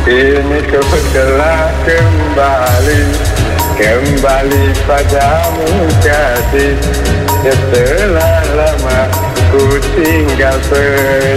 Kini ku telah kembali padamu kasih. Setelah lama ku tinggal